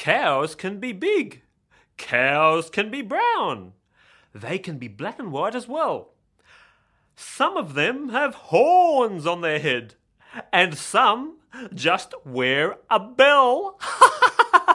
Cows can be big. Cows can be brown. They can be black and white as well. Some of them have horns on their head, and some just wear a bell.